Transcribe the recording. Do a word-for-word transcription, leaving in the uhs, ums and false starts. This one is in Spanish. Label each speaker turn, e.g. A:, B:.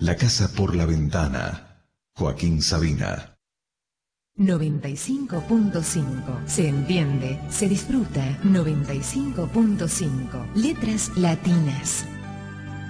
A: La casa por la ventana. Joaquín Sabina.
B: noventa y cinco punto cinco. Se entiende, se disfruta. noventa y cinco punto cinco. Letras latinas.